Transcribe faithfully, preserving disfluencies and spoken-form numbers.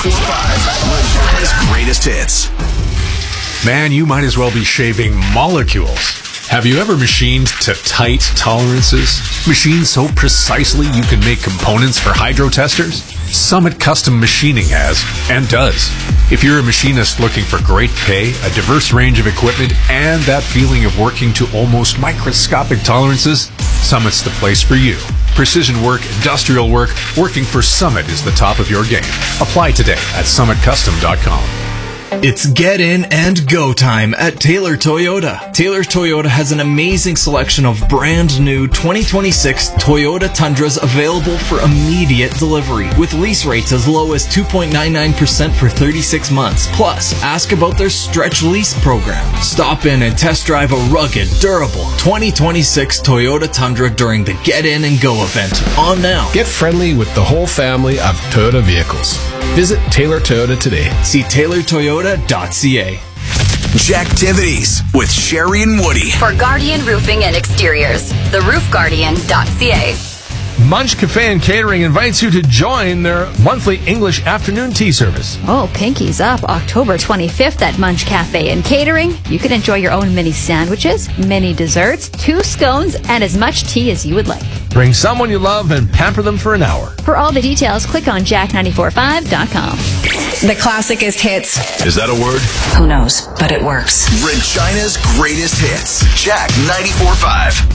ninety-four point five, Regina's greatest hits. Man, you might as well be shaving molecules. Have you ever machined to tight tolerances? Machined so precisely you can make components for hydro testers? Summit Custom Machining has, and does. If you're a machinist looking for great pay, a diverse range of equipment, and that feeling of working to almost microscopic tolerances, Summit's the place for you. Precision work, industrial work, working for Summit is the top of your game. Apply today at summit custom dot com. It's get in and go time at Taylor Toyota. Taylor Toyota has an amazing selection of brand new twenty twenty-six Toyota Tundras available for immediate delivery with lease rates as low as two point nine nine percent for thirty-six months. Plus, ask about their stretch lease program. Stop in and test drive a rugged, durable twenty twenty-six Toyota Tundra during the Get In and Go event. On now. Get friendly with the whole family of Toyota vehicles. Visit Taylor Toyota today. See taylor toyota dot c a. Jacktivities with Sherry and Woody. For Guardian Roofing and Exteriors, the roof guardian dot c a. Munch Cafe and Catering invites you to join their monthly English afternoon tea service. Oh, pinky's up October twenty-fifth at Munch Cafe and Catering. You can enjoy your own mini sandwiches, mini desserts, two scones, and as much tea as you would like. Bring someone you love and pamper them for an hour. For all the details, click on jack nine four five dot com. The classicest hits. Is that a word? Who knows, but it works. Regina's greatest hits. Jack ninety-four point five.